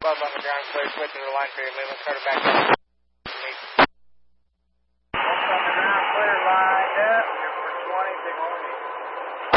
above on the ground clear, switch to the line for your movement, start it back up. Up on the ground clear, lined up, you're for 20, signal me.